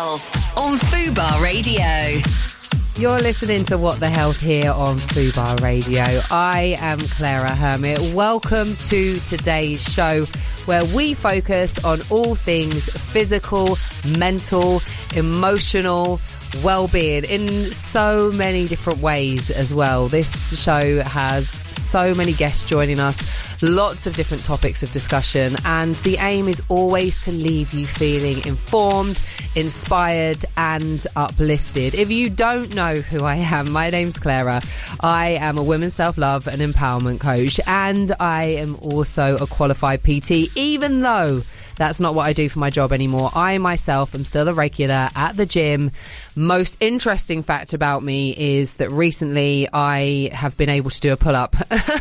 Health on Fubar Radio. You're listening to What the Health here on Fubar Radio. I am Clara Hermit. Welcome to today's show where we focus on all things physical, mental, emotional well-being in so many different ways as well. This show has so many guests joining us, lots of different topics of discussion, and the aim is always to leave you feeling informed, inspired and uplifted. If you don't know who I am, my name's Clara. I am a women's self-love and empowerment coach, and I am also a qualified PT, even though that's not what I do for my job anymore. I myself am still a regular at the gym. Most interesting fact about me is that recently I have been able to do a pull-up,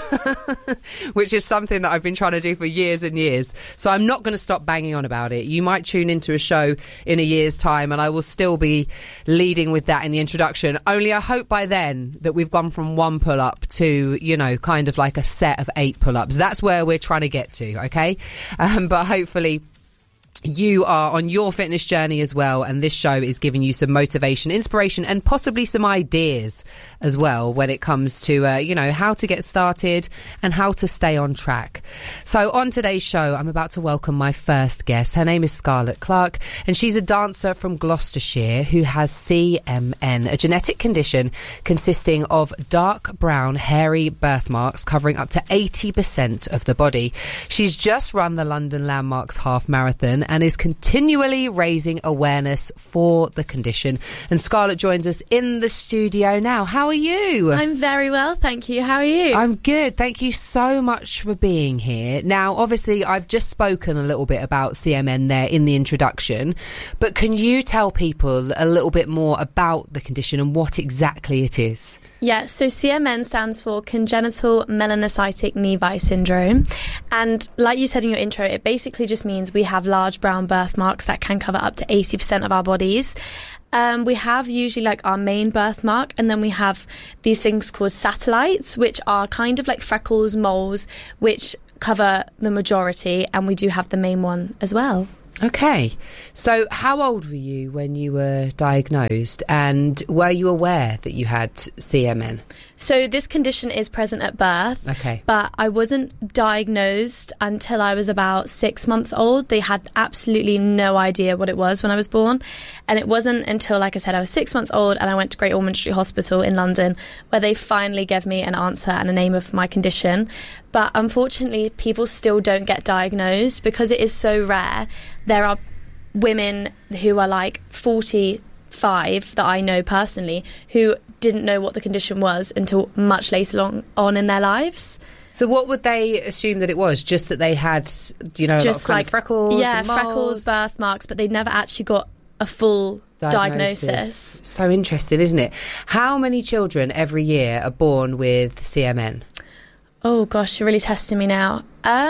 which is something that I've been trying to do for years and years. So I'm not going to stop banging on about it. You might tune into a show in a year's time and I will still be leading with that in the introduction. Only I hope by then that we've gone from one pull-up to, you know, kind of like a set of 8 pull-ups. That's where we're trying to get to, okay? But hopefully you are on your fitness journey as well, and this show is giving you some motivation, inspiration and possibly some ideas as well when it comes to you know, how to get started and how to stay on track. So on today's show I'm about to welcome my first guest. Her name is Scarlett Clark and she's a dancer from Gloucestershire who has CMN, a genetic condition consisting of dark brown hairy birthmarks covering up to 80% of the body. She's just run the London Landmarks Half Marathon and is continually raising awareness for the condition. And Scarlett joins us in the studio now. How are you? I'm very well, thank you. How are you? I'm good. Thank you so much for being here. Now, obviously, I've just spoken a little bit about CMN there in the introduction, but can you tell people a little bit more about the condition and what exactly it is? Yeah, so CMN stands for Congenital Melanocytic Nevi Syndrome. And like you said in your intro, it basically just means we have large brown birthmarks that can cover up to 80% of our bodies. We have usually like our main birthmark, and then we have these things called satellites, which are kind of like freckles, moles, which cover the majority, and we do have the main one as well. Okay, so how old were you when you were diagnosed, and were you aware that you had CMN? So this condition is present at birth, okay, but I wasn't diagnosed until I was about 6 months old. They had absolutely no idea what it was when I was born, and it wasn't until, like I said, I was 6 months old and I went to Great Ormond Street Hospital in London where they finally gave me an answer and a name of my condition. But unfortunately, people still don't get diagnosed because it is so rare. There are women who are like 45 that I know personally who didn't know what the condition was until much later on in their lives. So what would they assume that it was? Just that they had, you know, just kind of freckles? Yeah, and moles? freckles, birthmarks, but they never actually got a full diagnosis. So interesting, isn't it? How many children every year are born with CMN? Oh gosh, you're really testing me now.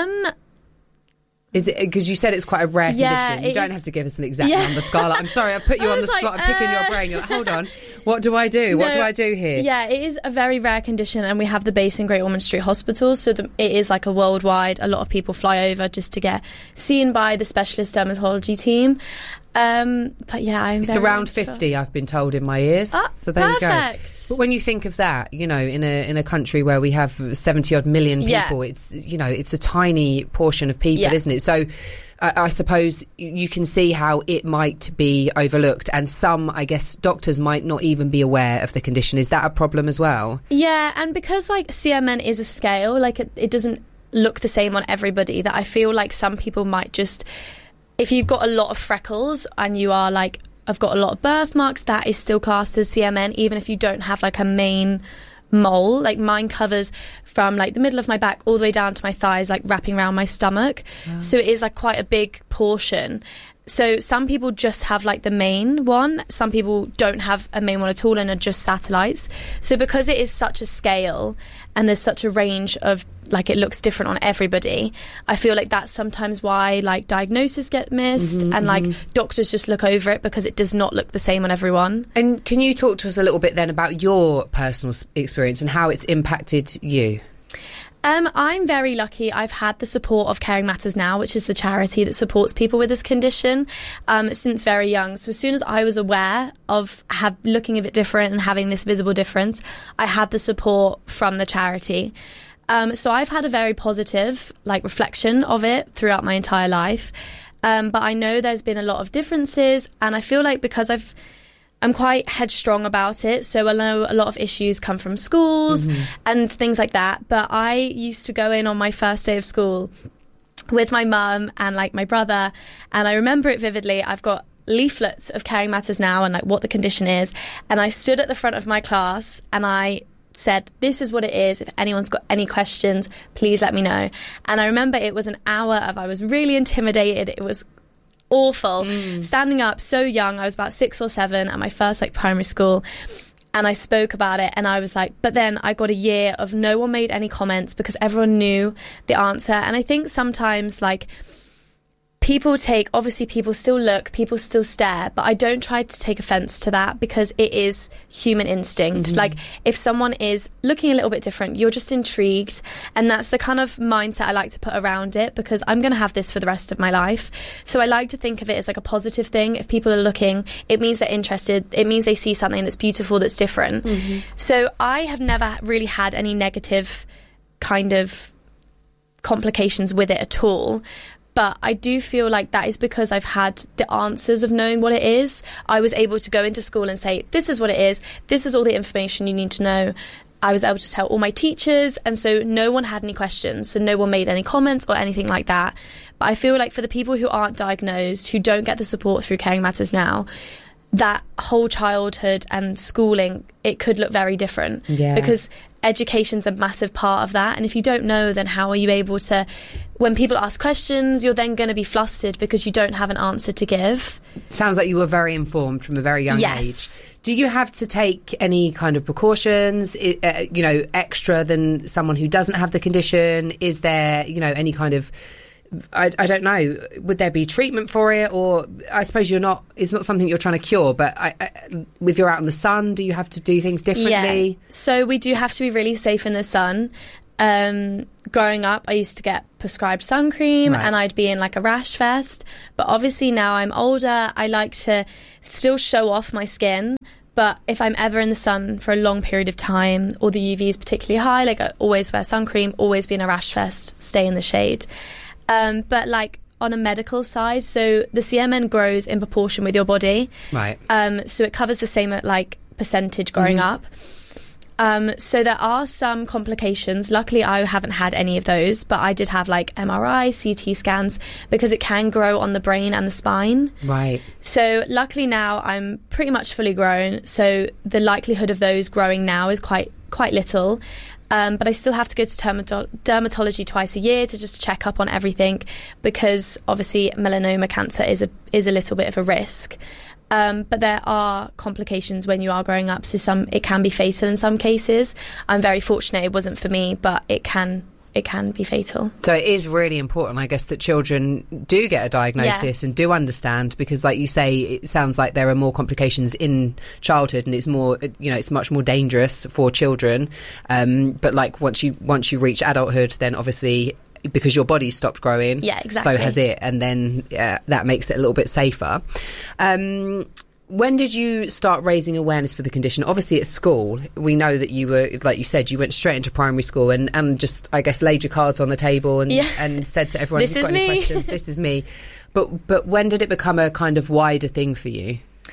Is it because you said it's quite a rare condition? You don't have to give us an exact number, Scarlett. I'm sorry, I put you on the spot. I'm picking your brain. You're like, hold on, what do I do? What do I do here? Yeah, it is a very rare condition, and we have the base in Great Ormond Street Hospital, so it is like a worldwide. A lot of people fly over just to get seen by the specialist dermatology team. But yeah, it's around 50, I've been told in my ears. So there you go. But when you think of that, you know, in a country where we have 70 odd million people, it's, you know, it's a tiny portion of people, isn't it? So I suppose you can see how it might be overlooked, and some, I guess, doctors might not even be aware of the condition. Is that a problem as well? Yeah, and because like CMN is a scale, like it doesn't look the same on everybody, that I feel like some people might just, if you've got a lot of freckles and you are like, I've got a lot of birthmarks, that is still classed as CMN, even if you don't have like a main mole. Like mine covers from like the middle of my back all the way down to my thighs, like wrapping around my stomach. So it is like quite a big portion. So some people just have like the main one. Some people don't have a main one at all and are just satellites. So because it is such a scale and there's such a range of, like, it looks different on everybody, I feel like that's sometimes why like diagnoses get missed and like doctors just look over it because it does not look the same on everyone. And can you talk to us a little bit then about your personal experience and how it's impacted you? I'm very lucky. I've had the support of Caring Matters Now, which is the charity that supports people with this condition, since very young. So as soon as I was aware of looking a bit different and having this visible difference, I had the support from the charity. So I've had a very positive reflection of it throughout my entire life. But I know there's been a lot of differences, and I feel like because I'm quite headstrong about it, so I know a lot of issues come from schools and things like that. But I used to go in on my first day of school with my mum and my brother, and I remember it vividly. I've got leaflets of Caring Matters Now and what the condition is, and I stood at the front of my class and I said, this is what it is. If anyone's got any questions, please let me know. And I remember it was an hour of, I was really intimidated. It was awful. Standing up so young, I was about 6 or 7 at my first primary school, and I spoke about it, and I was but then I got a year of no one made any comments because everyone knew the answer. And I think sometimes people still look, people still stare, but I don't try to take offense to that because it is human instinct. If someone is looking a little bit different, you're just intrigued, and that's the kind of mindset I like to put around it, because I'm going to have this for the rest of my life. So I like to think of it as a positive thing. If people are looking, it means they're interested. It means they see something that's beautiful, that's different. So I have never really had any negative kind of complications with it at all. But I do feel like that is because I've had the answers of knowing what it is. I was able to go into school and say, this is what it is. This is all the information you need to know. I was able to tell all my teachers, and so no one had any questions. So no one made any comments or anything like that. But I feel like for the people who aren't diagnosed, who don't get the support through Caring Matters Now, that whole childhood and schooling, it could look very different. Because education's a massive part of that, and if you don't know, then how are you able to, when people ask questions, you're then going to be flustered because you don't have an answer to give. Sounds like you were very informed from a very young age. Do you have to take any kind of precautions, extra than someone who doesn't have the condition? Is there, any kind of, I don't know, would there be treatment for it? Or I suppose it's not something you're trying to cure, but if you're out in the sun, do you have to do things differently? Yeah, so we do have to be really safe in the sun. Growing up, I used to get prescribed sun cream, and I'd be in a rash vest. But obviously now I'm older, I like to still show off my skin. But if I'm ever in the sun for a long period of time, or the UV is particularly high, I always wear sun cream, always be in a rash vest, stay in the shade. But on a medical side, so the CMN grows in proportion with your body. So it covers the same percentage growing up. So there are some complications. Luckily, I haven't had any of those, but I did have MRI, CT scans, because it can grow on the brain and the spine. So luckily now I'm pretty much fully grown. So the likelihood of those growing now is quite little. But I still have to go to dermatology twice a year to just check up on everything, because obviously melanoma cancer is a little bit of a risk. But there are complications when you are growing up, so it can be fatal in some cases. I'm very fortunate it wasn't for me, but it can be fatal. So it is really important, I guess, that children do get a diagnosis and do understand, because like you say, it sounds like there are more complications in childhood, and it's more, it's much more dangerous for children. But once you reach adulthood, then obviously, because your body stopped growing, so has it, and then that makes it a little bit safer. When did you start raising awareness for the condition? Obviously at school, we know that you were, like you said, you went straight into primary school and just, I guess, laid your cards on the table and said to everyone, this is me. Questions, this is me. But when did it become a kind of wider thing for you?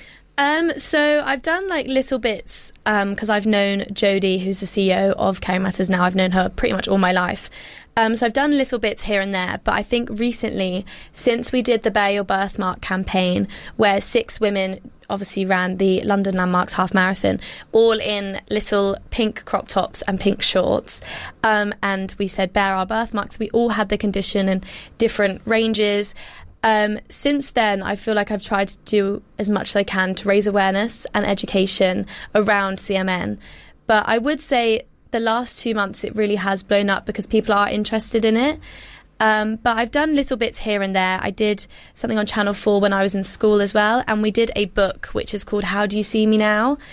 So I've done little bits, because I've known Jodie, who's the CEO of Caring Matters Now. I've known her pretty much all my life. So I've done little bits here and there, but I think recently, since we did the Bear Your Birthmark campaign, where 6 women obviously ran the London Landmarks half marathon, all in little pink crop tops and pink shorts, and we said bear our birthmarks. We all had the condition in different ranges. Since then, I feel like I've tried to do as much as I can to raise awareness and education around CMN. But I would say the last 2 months it really has blown up because people are interested in it. But I've done little bits here and there. I did something on Channel 4 when I was in school as well, and we did a book which is called How Do You See Me Now?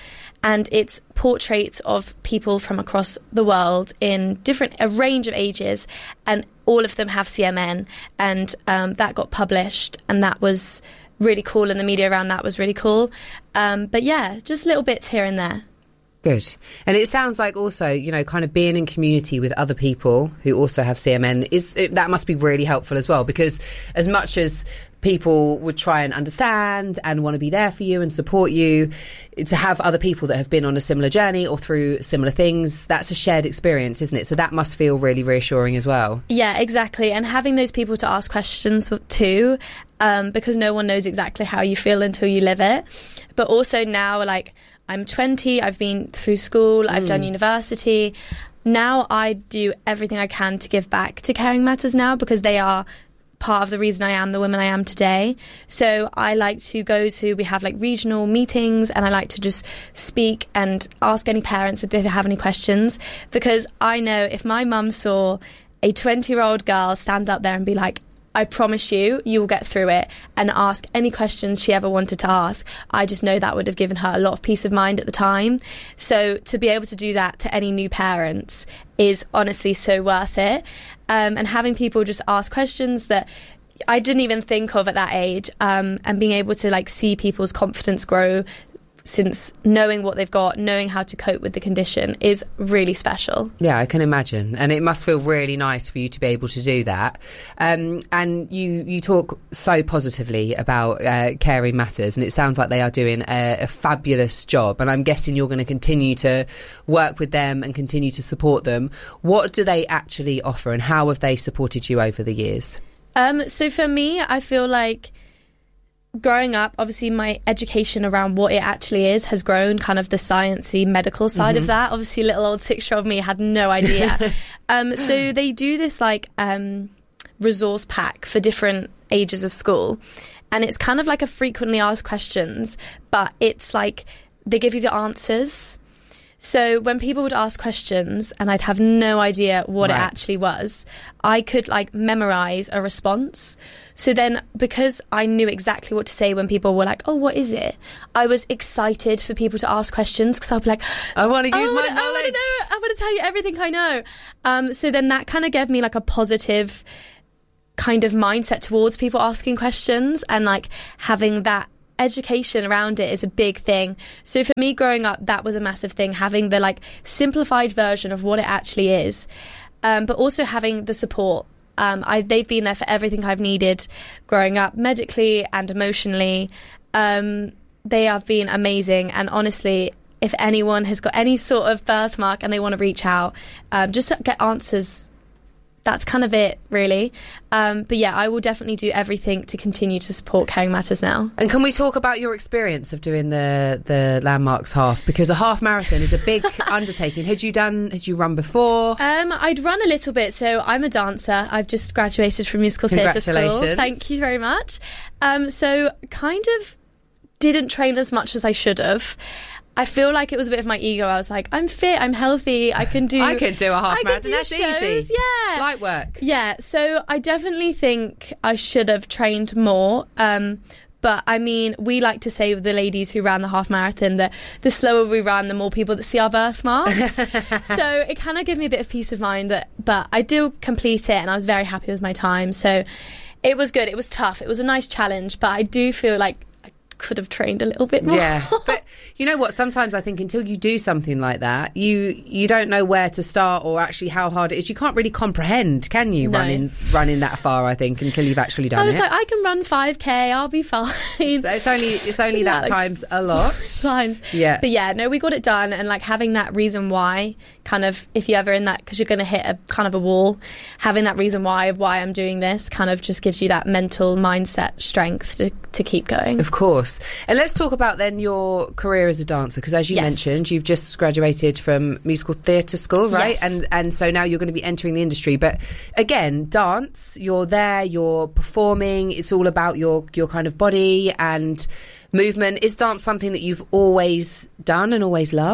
and it's portraits of people from across the world in a range of ages, and all of them have CMN, and that got published, and that was really cool, and the media around that was really cool. But yeah, just little bits here and there. Good. And it sounds like also, you know, kind of being in community with other people who also have CMN, that must be really helpful as well, because as much as people would try and understand and want to be there for you and support you, to have other people that have been on a similar journey or through similar things, that's a shared experience, isn't it? So that must feel really reassuring as well. Yeah, exactly. And having those people to ask questions too, because no one knows exactly how you feel until you live it. But also now, like, I'm 20, I've been through school, I've done university. Now I do everything I can to give back to Caring Matters now, because they are part of the reason I am the woman I am today. So I like to we have like regional meetings, and I like to just speak and ask any parents if they have any questions, because I know if my mum saw a 20-year-old girl stand up there and be like, I promise you will get through it, and ask any questions she ever wanted to ask, I just know that would have given her a lot of peace of mind at the time. So to be able to do that to any new parents is honestly so worth it. And having people just ask questions that I didn't even think of at that age, and being able to like see people's confidence grow since knowing what they've got, knowing how to cope with the condition, is really special. Yeah, I can imagine. And it must feel really nice for you to be able to do that. And you talk so positively about Caring Matters, and it sounds like they are doing a fabulous job. And I'm guessing you're going to continue to work with them and continue to support them. What do they actually offer, and how have they supported you over the years? So for me, I feel like growing up, obviously my education around what it actually is has grown, kind of the sciencey medical side of that. Obviously little old 6-year-old me had no idea. So they do this like resource pack for different ages of school, and it's kind of like a frequently asked questions, but it's like they give you the answers. So when people would ask questions and I'd have no idea what it actually was, I could like memorize a response. So then, because I knew exactly what to say when people were like, oh, what is it? I was excited for people to ask questions, because I'll be like, I want to use my knowledge. I want to tell you everything I know. So then that kind of gave me like a positive kind of mindset towards people asking questions, and like having that education around it is a big thing. So for me growing up, that was a massive thing, having the like simplified version of what it actually is, but also having the support. They've been there for everything I've needed growing up, medically and emotionally. They have been amazing, and honestly, if anyone has got any sort of birthmark and they want to reach out, just to get answers, that's kind of it, really. But yeah, I will definitely do everything to continue to support Caring Matters now. And can we talk about your experience of doing the Landmarks half? Because a half marathon is a big undertaking. Had you run before? I'd run a little bit. So I'm a dancer. I've just graduated from musical theatre school. Thank you very much. So kind of didn't train as much as I should have. I feel like it was a bit of my ego. I was like, I'm fit, I'm healthy, I can do a half marathon. That's easy. Yeah. Light work. Yeah, so I definitely think I should have trained more. But I mean, we like to say with the ladies who ran the half marathon that the slower we run, the more people that see our birthmarks. So it kind of gave me a bit of peace of mind. But I do complete it, and I was very happy with my time. So it was good. It was tough. It was a nice challenge, but I do feel like could have trained a little bit more. Yeah, but you know what, sometimes I think until you do something like that, you don't know where to start or actually how hard it is. You can't really comprehend, can you? No. running that far, I think, until you've actually done it. I was like, I can run 5k, I'll be fine. So it's only that times a lot. Yeah. But yeah, no, we got it done, and like having that reason why, kind of, if you're ever in that, because you're going to hit a kind of a wall, having that reason why I'm doing this kind of just gives you that mental mindset strength to keep going. Of course. And let's talk about then your career as a dancer, because as you mentioned, you've just graduated from musical theatre school, right? Yes. And so now you're going to be entering the industry. But again, dance, you're there, you're performing, it's all about your kind of body and movement. Is dance something that you've always done and always loved?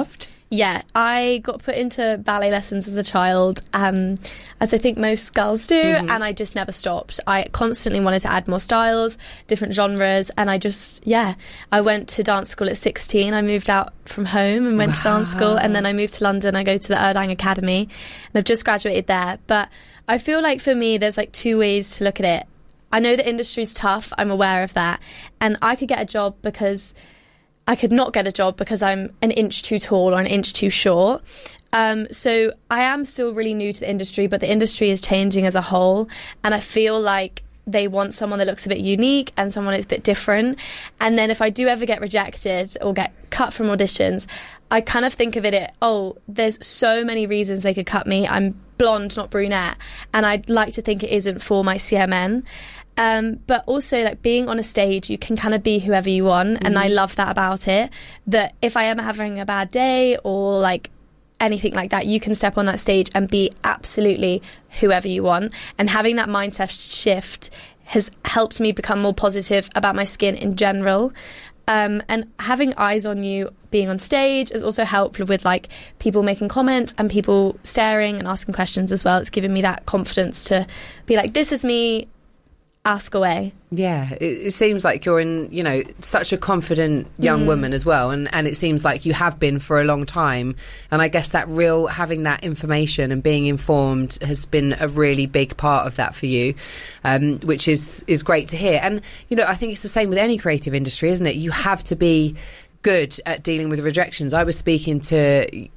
Yeah, I got put into ballet lessons as a child, as I think most girls do, and I just never stopped. I constantly wanted to add more styles, different genres, and I went to dance school at 16. I moved out from home and went to dance school, and then I moved to London. I go to the Erdang Academy, and I've just graduated there. But I feel like for me, there's like two ways to look at it. I know the industry's tough, I'm aware of that, and I could get a job because... I could not get a job because I'm an inch too tall or an inch too short. So I am still really new to the industry, but the industry is changing as a whole. And I feel like they want someone that looks a bit unique and someone that's a bit different. And then if I do ever get rejected or get cut from auditions, I kind of think of it, there's so many reasons they could cut me. I'm blonde, not brunette. And I'd like to think it isn't for my CMN. But also, like, being on a stage, you can kind of be whoever you want, and I love that about it, that if I am having a bad day or like anything like that, you can step on that stage and be absolutely whoever you want. And having that mindset shift has helped me become more positive about my skin in general. And having eyes on you being on stage has also helped with like people making comments and people staring and asking questions as well. It's given me that confidence to be like, this is me, ask away. Yeah, it seems like you're in, such a confident young woman as well, and it seems like you have been for a long time. And I guess that having that information and being informed has been a really big part of that for you, which is great to hear. And I think it's the same with any creative industry, isn't it? You have to be good at dealing with rejections. I was speaking to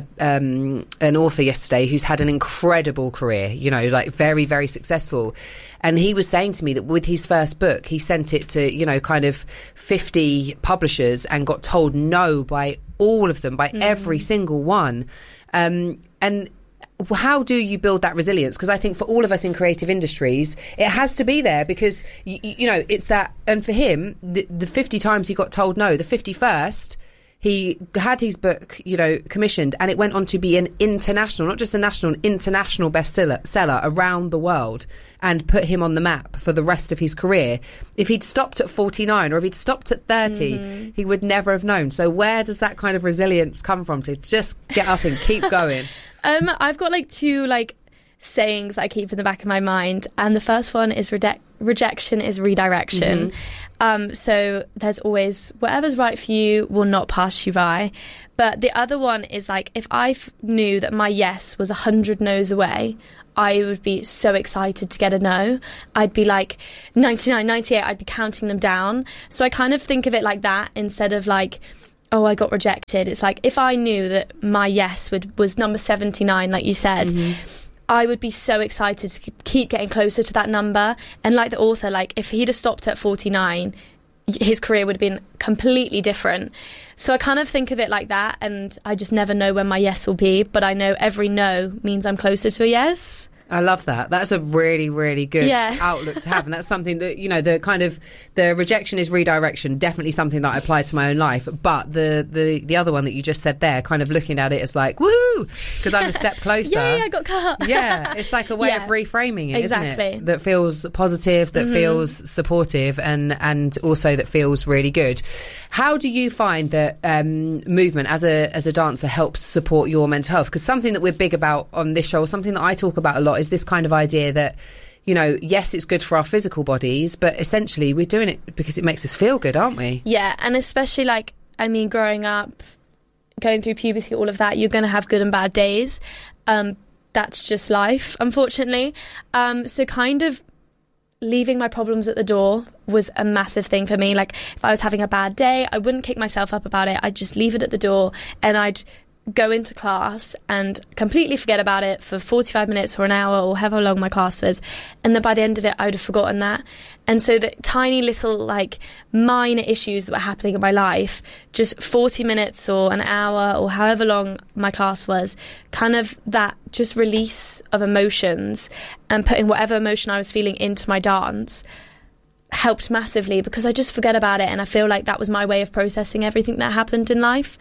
an author yesterday who's had an incredible career, like very, very successful. And he was saying to me that with his first book, he sent it to, kind of 50 publishers and got told no by all of them, by every single one. And how do you build that resilience? Because I think for all of us in creative industries, it has to be there because, it's that. And for him, the 50 times he got told no, the 51st, he had his book, commissioned, and it went on to be an international, not just a national, an international bestseller around the world, and put him on the map for the rest of his career. If he'd stopped at 49 or if he'd stopped at 30, he would never have known. So where does that kind of resilience come from to just get up and keep going? I've got like two sayings that I keep in the back of my mind, and the first one is rejection is redirection. So there's always whatever's right for you will not pass you by. But the other one is like, if I knew that my yes was 100 no's away, I would be so excited to get a no. I'd be like 99, 98, I'd be counting them down. So I kind of think of it like that instead of like, oh, I got rejected. It's like, if I knew that my yes was number 79, like you said, I would be so excited to keep getting closer to that number. And like the author, like if he'd have stopped at 49, his career would have been completely different. So I kind of think of it like that, and I just never know when my yes will be, but I know every no means I'm closer to a yes. I love that. That's a really, really good outlook to have. And that's something that, the rejection is redirection, definitely something that I apply to my own life. But the other one that you just said there, kind of looking at it as like, woo, because I'm a step closer. Yay, I got cut. Yeah, it's like a way of reframing it, exactly. Isn't it? That feels positive, that feels supportive, and also that feels really good. How do you find that movement as a dancer helps support your mental health? Because something that we're big about on this show, something that I talk about a lot, is this kind of idea that, yes, it's good for our physical bodies, but essentially we're doing it because it makes us feel good, aren't we? Yeah, and especially growing up, going through puberty, all of that, you're going to have good and bad days. That's just life, unfortunately. So kind of leaving my problems at the door was a massive thing for me. Like if I was having a bad day, I wouldn't kick myself up about it. I'd just leave it at the door, and I'd go into class and completely forget about it for 45 minutes or an hour or however long my class was, and then by the end of it I would have forgotten that. And so the tiny little minor issues that were happening in my life, just 40 minutes or an hour or however long my class was, kind of that just release of emotions and putting whatever emotion I was feeling into my dance helped massively, because I just forget about it, and I feel like that was my way of processing everything that happened in life.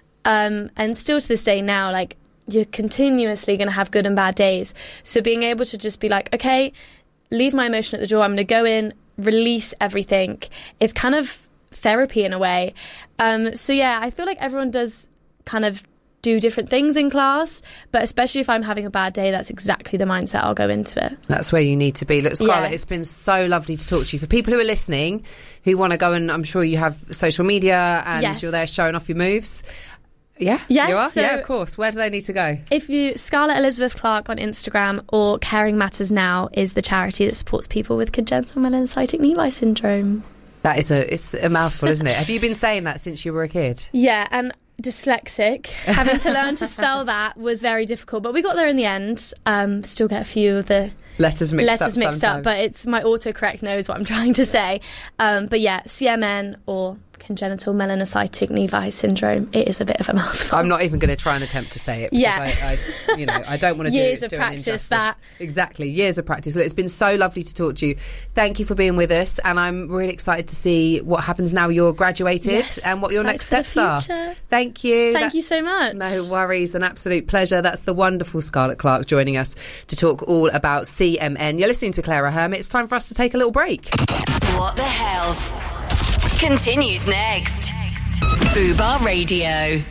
And still to this day now, you're continuously going to have good and bad days. So being able to just be like, okay, leave my emotion at the door. I'm going to go in, release everything. It's kind of therapy in a way. So yeah, I feel like everyone does kind of do different things in class, but especially if I'm having a bad day, that's exactly the mindset I'll go into it. That's where you need to be. Look, Scarlett, Yeah. it's been so lovely to talk to you. For people who are listening, who want to go, and I'm sure you have social media and Yes. you're there showing off your moves. Yeah? Yes, You are? so- yeah, of course. Where do they need to go? If you Scarlett Elizabeth Clark on Instagram, or Caring Matters Now is the charity that supports people with congenital melanocytic Levi syndrome. It's a mouthful, isn't it? Have you been saying that since you were a kid? Yeah, and dyslexic. Having to learn to spell that was very difficult, but we got there in the end. Still get a few of the Letters mixed letters up mixed sometimes. up, but it's my autocorrect knows what I'm trying to say. But yeah, CMN or congenital melanocytic Levi syndrome. It is a bit of a mouthful. I'm not even going to try and attempt to say it because Yeah. I don't want to Years do of an practice, injustice. that. Exactly, years of practice. Look, it's been so lovely to talk to you. Thank you for being with us, and I'm really excited to see what happens now you're graduated Yes, and what your excited next for the steps are. future. Thank you. Thank you so much. No worries, an absolute pleasure. That's the wonderful Scarlett Clark joining us to talk all about CMN. You're listening to Clara Hermit. It's time for us to take a little break. What the Health continues next. Fubar Radio.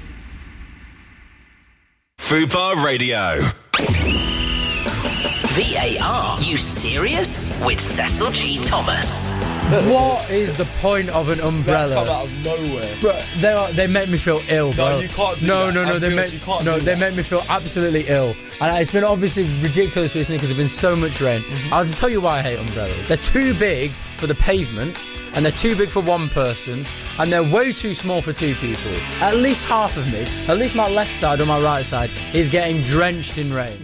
Fubar Radio. VAR, you serious? With Cecil G. Thomas. What is the point of an umbrella? Come out of nowhere. Bro, they make me feel ill, bro. No, you can't do no, that. No, I'm serious, you can't do they that. make me feel absolutely ill. And it's been obviously ridiculous recently because there's been so much rain. I'll tell you why I hate umbrellas. They're too big for the pavement, and they're too big for one person, and they're way too small for two people. At least half of me, at least my left side or my right side, is getting drenched in rain.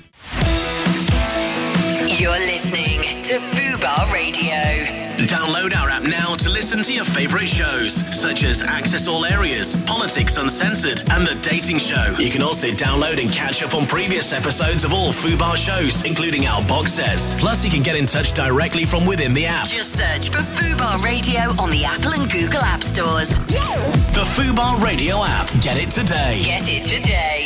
You're listening to Fubar Radio. Download our app now to listen to your favourite shows, such as Access All Areas, Politics Uncensored, and The Dating Show. You can also download and catch up on previous episodes of all Fubar shows, including our box sets. Plus, you can get in touch directly from within the app. Just search for Fubar Radio on the Apple and Google App Stores. The Fubar Radio app. Get it today. Get it today.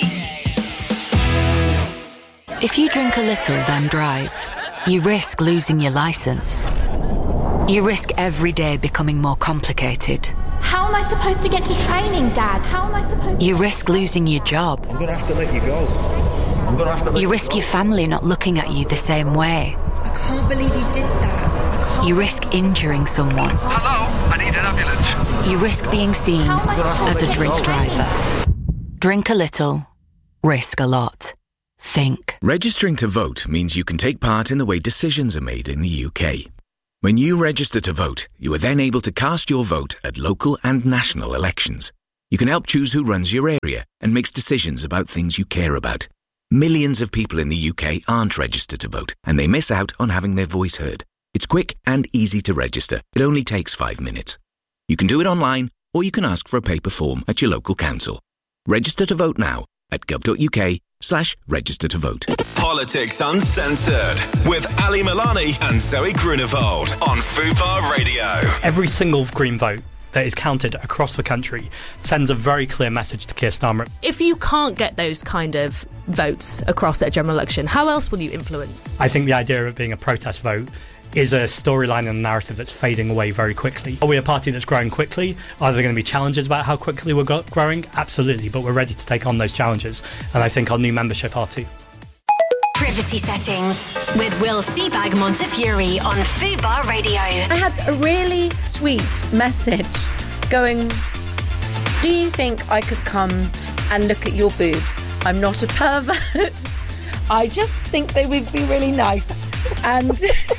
If you drink a little, then drive, you risk losing your licence. You risk every day becoming more complicated. How am I supposed to get to training, Dad? How am I supposed to... You risk losing your job. I'm gonna have to let you go. You risk your family not looking at you the same way. I can't believe you did that. You risk injuring someone. Hello, I need an ambulance. You risk being seen How am I supposed as to a get drink to training? driver. Drink a little, risk a lot. Think. Registering to vote means you can take part in the way decisions are made in the UK. When you register to vote, you are then able to cast your vote at local and national elections. You can help choose who runs your area and makes decisions about things you care about. Millions of people in the UK aren't registered to vote, and they miss out on having their voice heard. It's quick and easy to register. It only takes 5 minutes. You can do it online, or you can ask for a paper form at your local council. Register to vote now at gov.uk/register to vote. Politics Uncensored with Ali Milani and Zoe Grunewald on Fubar Radio. Every single Green vote that is counted across the country sends a very clear message to Keir Starmer. If you can't get those kind of votes across at a general election, how else will you influence? I think the idea of it being a protest vote is a storyline and a narrative that's fading away very quickly. Are we a party that's growing quickly? Are there going to be challenges about how quickly we're growing? Absolutely, but we're ready to take on those challenges, and I think our new membership are too. Privacy settings with Will Seabag Montefiore on Fubar Radio. I had a really sweet message going, do you think I could come and look at your boobs? I'm not a pervert. I just think they would be really nice. And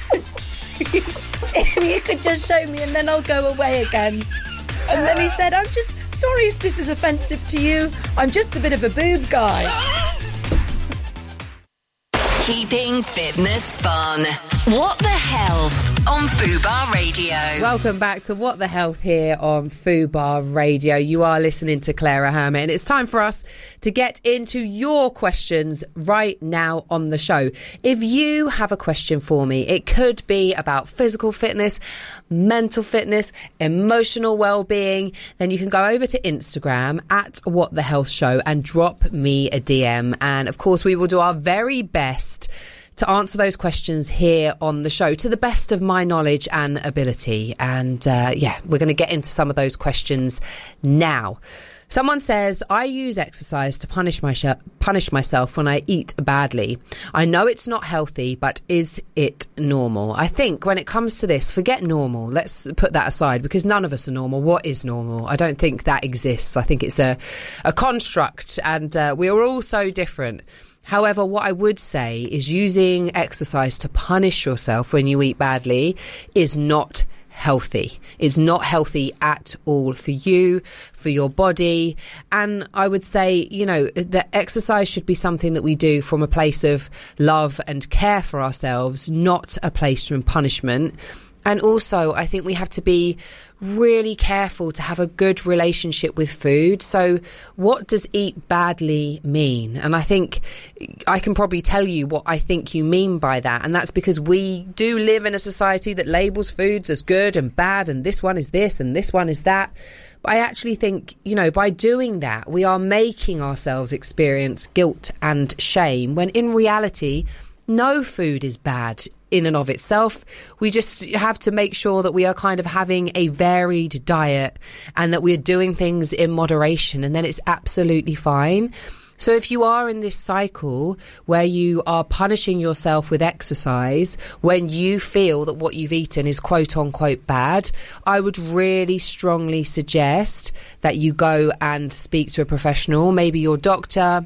if you could just show me and then I'll go away again. And then he said, I'm just sorry if this is offensive to you. I'm just a bit of a boob guy. Keeping fitness fun. What the Health on Fubar Radio. Welcome back to What the Health here on Fubar Radio. You are listening to Clara Hermit, and it's time for us to get into your questions right now on the show. If you have a question for me, it could be about physical fitness, mental fitness, emotional well-being, then you can go over to Instagram at What the Health Show and drop me a DM. And of course, we will do our very best to answer those questions here on the show to the best of my knowledge and ability. And we're going to get into some of those questions now. Someone says, I use exercise to punish myself when I eat badly. I know it's not healthy, but is it normal? I think when it comes to this, forget normal. Let's put that aside, because none of us are normal. What is normal? I don't think that exists. I think it's a construct, and we are all so different. However, what I would say is using exercise to punish yourself when you eat badly is not healthy. It's not healthy at all for you, for your body. And I would say, that exercise should be something that we do from a place of love and care for ourselves, not a place from punishment. And also, I think we have to be really careful to have a good relationship with food. So what does eat badly mean? And I think I can probably tell you what I think you mean by that. And that's because we do live in a society that labels foods as good and bad, and this one is this and this one is that. But I actually think, by doing that, we are making ourselves experience guilt and shame, when in reality, no food is bad in and of itself. We just have to make sure that we are kind of having a varied diet and that we're doing things in moderation, and then it's absolutely fine. So if you are in this cycle where you are punishing yourself with exercise when you feel that what you've eaten is quote unquote bad, I would really strongly suggest that you go and speak to a professional, maybe your doctor,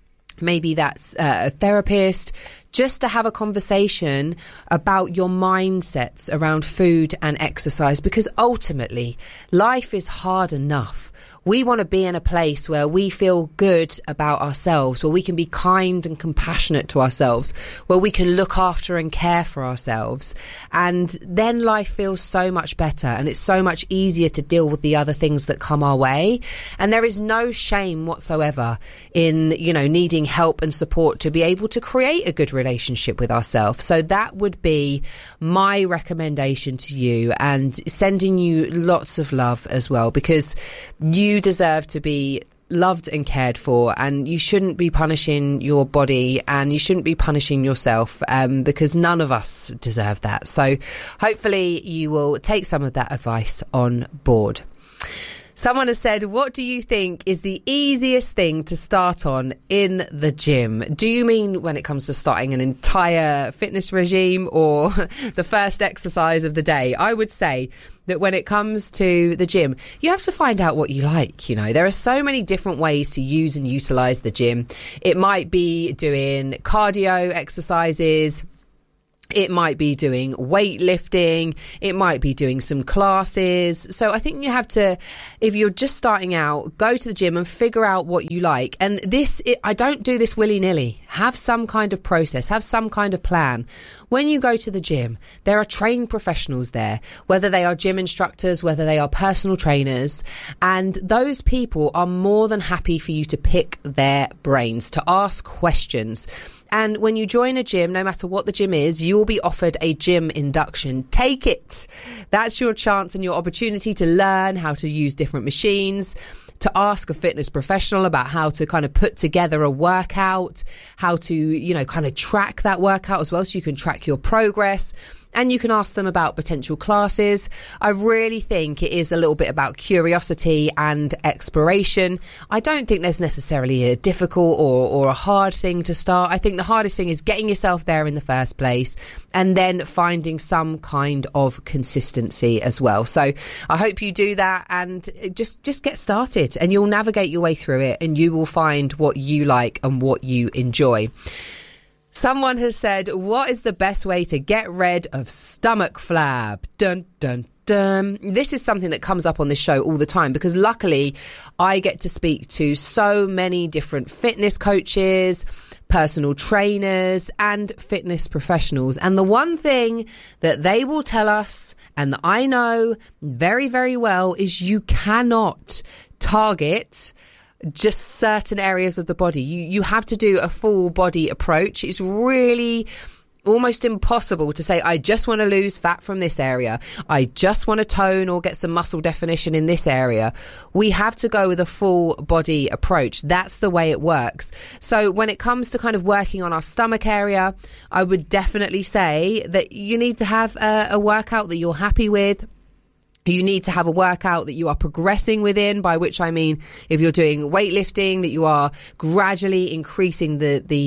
maybe that's a therapist, just to have a conversation about your mindsets around food and exercise, because ultimately life is hard enough. We want to be in a place where we feel good about ourselves, where we can be kind and compassionate to ourselves, where we can look after and care for ourselves. And then life feels so much better, and it's so much easier to deal with the other things that come our way. And there is no shame whatsoever in, needing help and support to be able to create a good relationship with ourselves. So that would be my recommendation to you, and sending you lots of love as well, because you deserve to be loved and cared for, and you shouldn't be punishing your body, and you shouldn't be punishing yourself, because none of us deserve that. So hopefully you will take some of that advice on board. Someone has said, what do you think is the easiest thing to start on in the gym? Do you mean when it comes to starting an entire fitness regime, or the first exercise of the day? I would say that when it comes to the gym, you have to find out what you like. There are so many different ways to use and utilize the gym. It might be doing cardio exercises. It might be doing weightlifting. It might be doing some classes. So I think you have to, if you're just starting out, go to the gym and figure out what you like. And I don't do this willy-nilly. Have some kind of process, have some kind of plan. When you go to the gym, there are trained professionals there, whether they are gym instructors, whether they are personal trainers, and those people are more than happy for you to pick their brains, to ask questions. And when you join a gym, no matter what the gym is, you will be offered a gym induction. Take it. That's your chance and your opportunity to learn how to use different machines, to ask a fitness professional about how to kind of put together a workout, how to, kind of track that workout as well, so you can track your progress. And you can ask them about potential classes. I really think it is a little bit about curiosity and exploration. I don't think there's necessarily a difficult or a hard thing to start. I think the hardest thing is getting yourself there in the first place, and then finding some kind of consistency as well. So I hope you do that, and just get started, and you'll navigate your way through it, and you will find what you like and what you enjoy. Someone has said, what is the best way to get rid of stomach flab? Dun, dun, dun. This is something that comes up on this show all the time, because luckily I get to speak to so many different fitness coaches, personal trainers and fitness professionals. And the one thing that they will tell us, and that I know very, very well, is you cannot target just certain areas of the body. You have to do a full body approach. It's really almost impossible to say, I just want to lose fat from this area. I just want to tone or get some muscle definition in this area. We have to go with a full body approach. That's the way it works. So when it comes to kind of working on our stomach area, I would definitely say that you need to have a workout that you're happy with. You need to have a workout that you are progressing within, by which I mean if you're doing weightlifting, that you are gradually increasing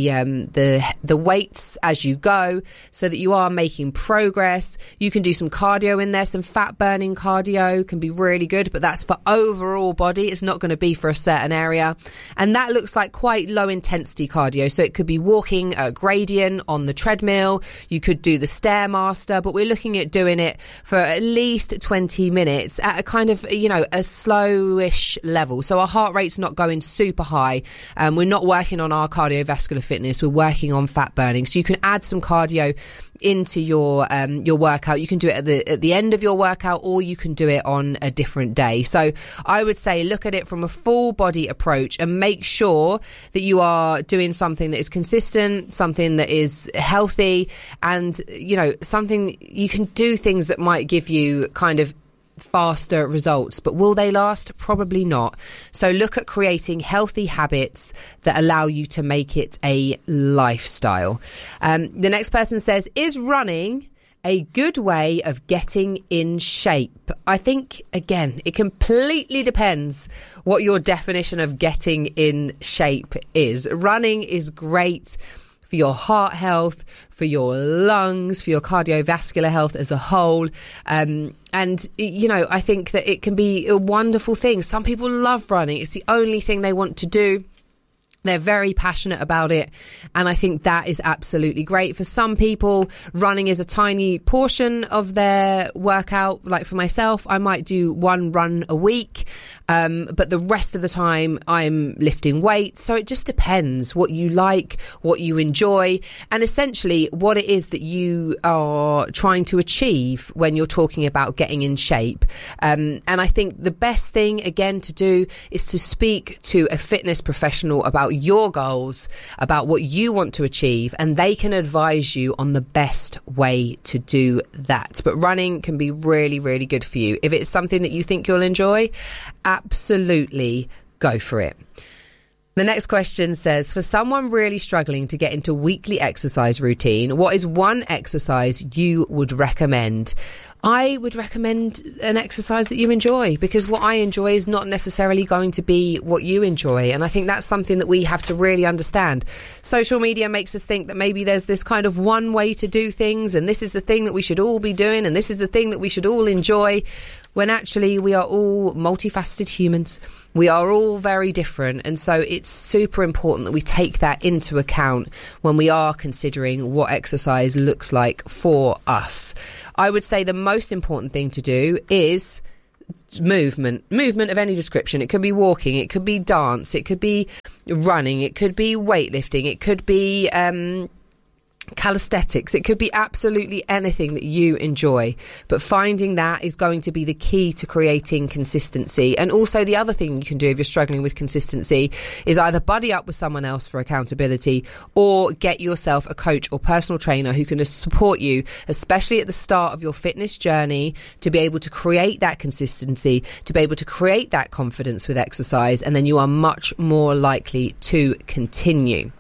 the weights as you go, so that you are making progress. You can do some cardio in there. Some fat burning cardio can be really good, but that's for overall body. It's not going to be for a certain area. And that looks like quite low intensity cardio. So it could be walking a gradient on the treadmill. You could do the Stairmaster, but we're looking at doing it for at least 20 minutes at a kind of, you know, a slowish level. So our heart rate's not going super high. We're not working on our cardiovascular fitness. We're working on fat burning. So you can add some cardio into your workout. You can do it at the end of your workout, or you can do it on a different day. So I would say look at it from a full body approach and make sure that you are doing something that is consistent, something that is healthy, and, you know, something you can do things that might give you kind of faster results, but will they last? Probably not. So look at creating healthy habits that allow you to make it a lifestyle. The next person says, is running a good way of getting in shape? I think, again, it completely depends what your definition of getting in shape is. Running is great for your heart health, for your lungs, for your cardiovascular health as a whole. And, you know, I think that it can be a wonderful thing. Some people love running. It's the only thing they want to do. They're very passionate about it. And I think that is absolutely great. For some people, running is a tiny portion of their workout. Like for myself, I might do one run a week. But the rest of the time I'm lifting weights. So it just depends what you like, what you enjoy, and essentially what it is that you are trying to achieve when you're talking about getting in shape. And I think the best thing, again, to do is to speak to a fitness professional about your goals, about what you want to achieve, and they can advise you on the best way to do that. But running can be really, really good for you. If it's something that you think you'll enjoy, absolutely go for it. The next question says, for someone really struggling to get into weekly exercise routine, what is one exercise you would recommend? I would recommend an exercise that you enjoy, because what I enjoy is not necessarily going to be what you enjoy. And I think that's something that we have to really understand. Social media makes us think that maybe there's this kind of one way to do things, and this is the thing that we should all be doing, and this is the thing that we should all enjoy, when actually we are all multifaceted humans. We are all very different. And so it's super important that we take that into account when we are considering what exercise looks like for us. I would say the most important thing to do is movement of any description. It could be walking, it could be dance, it could be running, it could be weightlifting, it could be calisthenics, it could be absolutely anything that you enjoy. But finding that is going to be the key to creating consistency. And also the other thing you can do if you're struggling with consistency is either buddy up with someone else for accountability, or get yourself a coach or personal trainer who can support you, especially at the start of your fitness journey, to be able to create that consistency, to be able to create that confidence with exercise, and then you are much more likely to continue.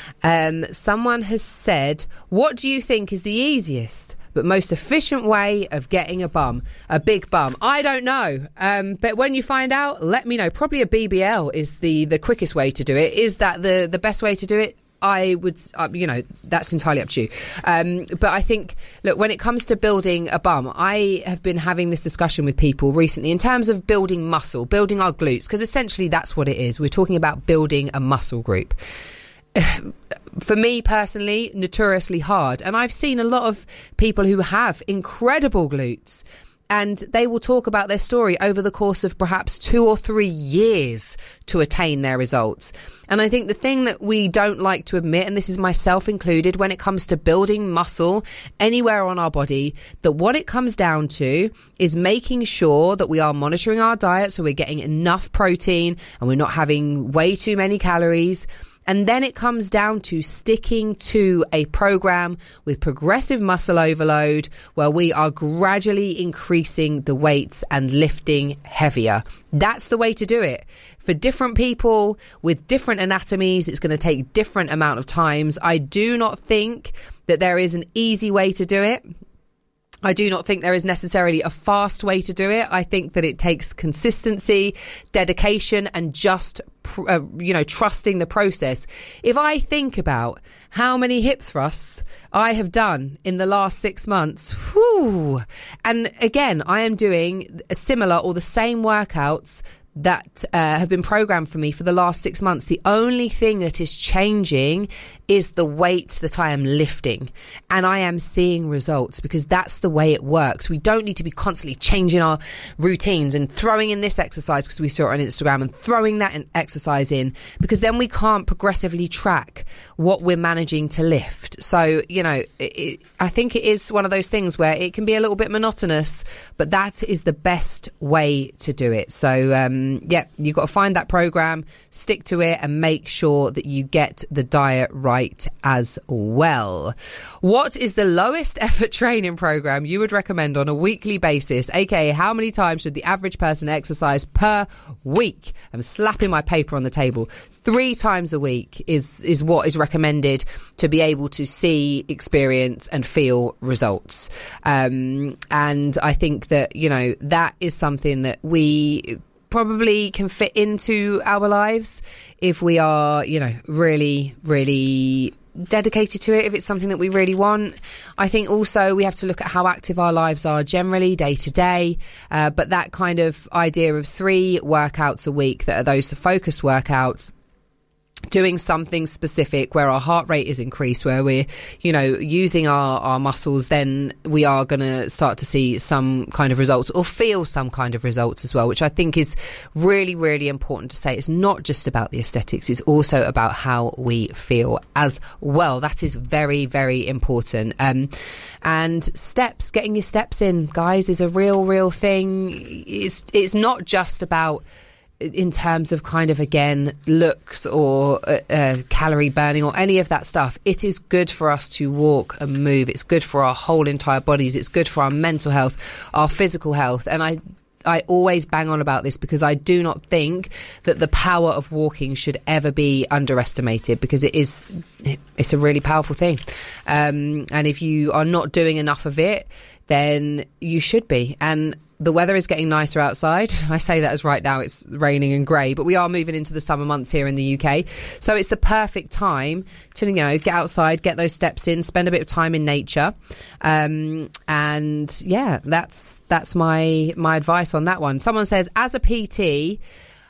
Someone has said, what do you think is the easiest but most efficient way of getting a big bum? I don't know. But when you find out, let me know. Probably a BBL is the quickest way to do it. Is that the best way to do it? I would, that's entirely up to you. But I think, look, when it comes to building a bum, I have been having this discussion with people recently in terms of building muscle, building our glutes, because essentially that's what it is. We're talking about building a muscle group. For me personally, notoriously hard. And I've seen a lot of people who have incredible glutes, and they will talk about their story over the course of perhaps 2 or 3 years to attain their results. And I think the thing that we don't like to admit, and this is myself included, when it comes to building muscle anywhere on our body, that what it comes down to is making sure that we are monitoring our diet, so we're getting enough protein and we're not having way too many calories. And then it comes down to sticking to a program with progressive muscle overload where we are gradually increasing the weights and lifting heavier. That's the way to do it. For different people with different anatomies, it's going to take different amount of times. I do not think that there is an easy way to do it. I do not think there is necessarily a fast way to do it. I think that it takes consistency, dedication, and just, trusting the process. If I think about how many hip thrusts I have done in the last 6 months, and again, I am doing a similar or the same workouts that have been programmed for me for the last 6 months. The only thing that is changing is the weight that I am lifting, and I am seeing results because that's the way it works. We don't need to be constantly changing our routines and throwing in this exercise because we saw it on Instagram and throwing that exercise in, because then we can't progressively track what we're managing to lift. So, I think it is one of those things where it can be a little bit monotonous, but that is the best way to do it. So, you've got to find that program, stick to it, and make sure that you get the diet right as well. What is the lowest effort training program you would recommend on a weekly basis? AKA, how many times should the average person exercise per week? I'm slapping my paper on the table. 3 times a week is what is recommended to be able to see, experience, and feel results. And I think that, that is something that we probably can fit into our lives if we are, really, really dedicated to it, if it's something that we really want. I think also we have to look at how active our lives are generally day to day, but that kind of idea of 3 workouts a week that are those focused workouts, doing something specific where our heart rate is increased, where we're, using our muscles, then we are going to start to see some kind of results or feel some kind of results as well, which I think is really, really important to say. It's not just about the aesthetics, it's also about how we feel as well. That is very, very important. And steps, getting your steps in, guys, is a real thing. It's not just about, in terms of kind of, again, looks or calorie burning or any of that stuff. It is good for us to walk and move. It's good for our whole entire bodies. It's good for our mental health, our physical health. And I always bang on about this because I do not think that the power of walking should ever be underestimated, because it's a really powerful thing. And if you are not doing enough of it, then you should be. And the weather is getting nicer outside. I say that as right now it's raining and grey, but we are moving into the summer months here in the UK. So it's the perfect time to, get outside, get those steps in, spend a bit of time in nature. And yeah, that's my advice on that one. Someone says, as a PT,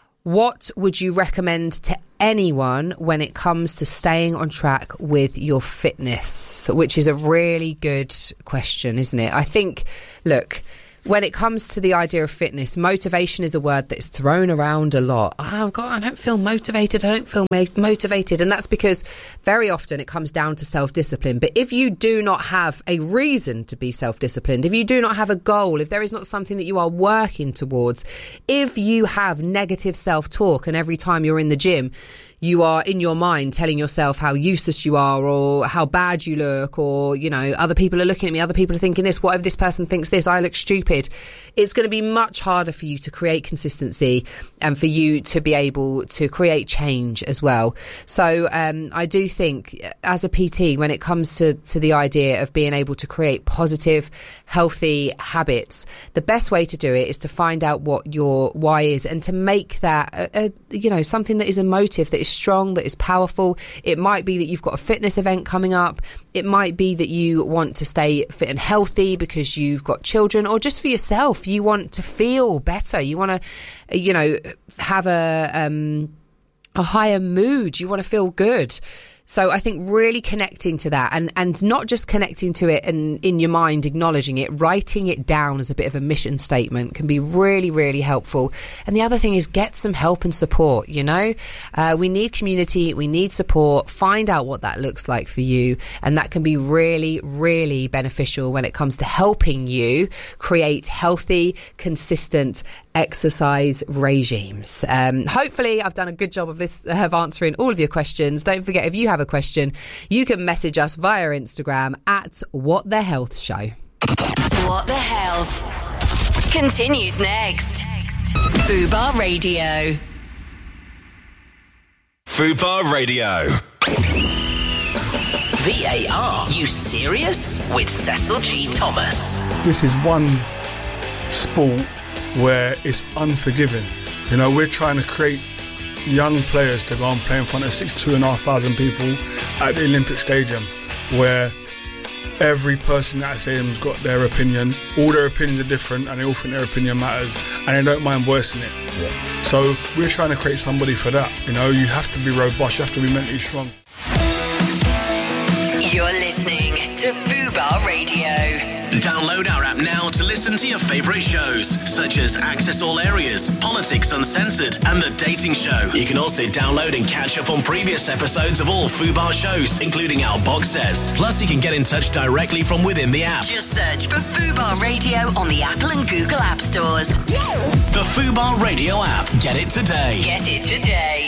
what would you recommend to anyone when it comes to staying on track with your fitness? Which is a really good question, isn't it? I think, look, when it comes to the idea of fitness, motivation is a word that is thrown around a lot. Oh, God, I don't feel motivated. I don't feel motivated. And that's because very often it comes down to self-discipline. But if you do not have a reason to be self-disciplined, if you do not have a goal, if there is not something that you are working towards, if you have negative self-talk and every time you're in the gym, you are in your mind telling yourself how useless you are or how bad you look, or, other people are looking at me, other people are thinking this, what if this person thinks this, I look stupid. It's going to be much harder for you to create consistency and for you to be able to create change as well. So I do think as a PT, when it comes to the idea of being able to create positive, healthy habits, the best way to do it is to find out what your why is and to make that, something that is emotive, that is strong, that is powerful. It might be that you've got a fitness event coming up. It might be that you want to stay fit and healthy because you've got children, or just for yourself, you want to feel better. You want to, have a higher mood. You want to feel good. So I think really connecting to that and not just connecting to it and in your mind, acknowledging it, writing it down as a bit of a mission statement can be really, really helpful. And the other thing is get some help and support, you know. We need community, we need support. Find out what that looks like for you. And that can be really, really beneficial when it comes to helping you create healthy, consistent exercise regimes. Hopefully I've done a good job of answering all of your questions. Don't forget, if you have a question, you can message us via Instagram at What The Health Show. What the Health continues next. Fubar Radio. Fubar Radio. VAR, you serious? With Cecil G. Thomas. This is one sport where it's unforgiving. You know, we're trying to create young players to go and play in front of 62,500 people at the Olympic Stadium, where every person at that stadium's got their opinion. All their opinions are different and they all think their opinion matters and they don't mind voicing it. Yeah. So we're trying to create somebody for that. You know, you have to be robust, you have to be mentally strong. You're listening to Fubar Radio. Download our app now to listen to your favourite shows, such as Access All Areas, Politics Uncensored, and The Dating Show. You can also download and catch up on previous episodes of all Fubar shows, including our box sets. Plus, you can get in touch directly from within the app. Just search for Fubar Radio on the Apple and Google App Stores. The Fubar Radio app. Get it today. Get it today.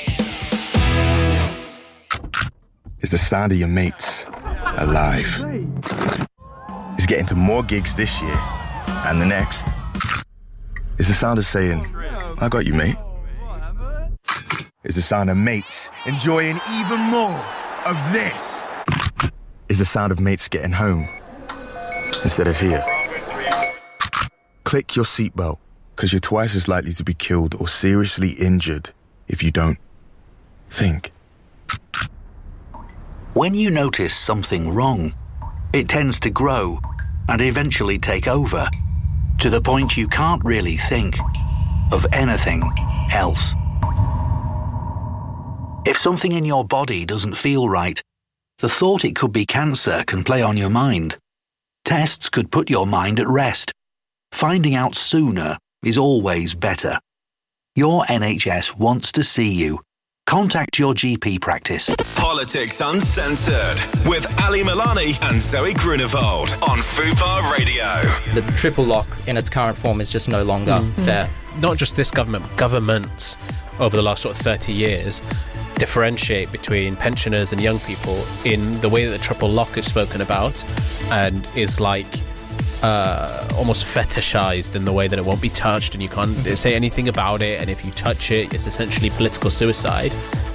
It's the sound of your mates alive. It's getting to more gigs this year and the next. It's the sound of saying, I got you, mate. It's the sound of mates enjoying even more of this. It's the sound of mates getting home instead of here. Click your seatbelt, because you're twice as likely to be killed or seriously injured if you don't think. When you notice something wrong, it tends to grow and eventually take over, to the point you can't really think of anything else. If something in your body doesn't feel right, the thought it could be cancer can play on your mind. Tests could put your mind at rest. Finding out sooner is always better. Your NHS wants to see you. Contact your GP practice. Politics Uncensored with Ali Milani and Zoe Grunewald on Fubar Radio. The triple lock in its current form is just no longer fair. Not just this government, governments over the last sort of 30 years differentiate between pensioners and young people in the way that the triple lock is spoken about and is like almost fetishized in the way that it won't be touched and you can't say anything about it, and if you touch it, it's essentially political suicide.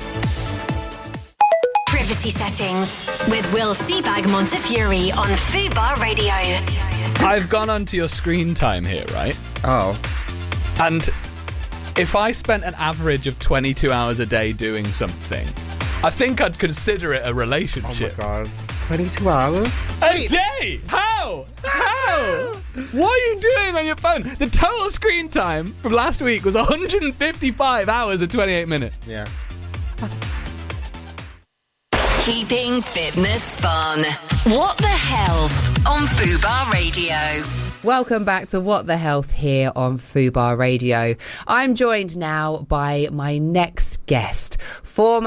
Privacy settings with Will Seabag Montefiore on Fubar Radio. I've gone onto your screen time here, right? Oh. And if I spent an average of 22 hours a day doing something, I think I'd consider it a relationship. Oh my God. 22 hours? A day? How? What are you doing on your phone? The total screen time from last week was 155 hours and 28 minutes. Yeah. Keeping fitness fun. What the Health on Fubar Radio. Welcome back to What the Health here on Fubar Radio. I'm joined now by my next guest, former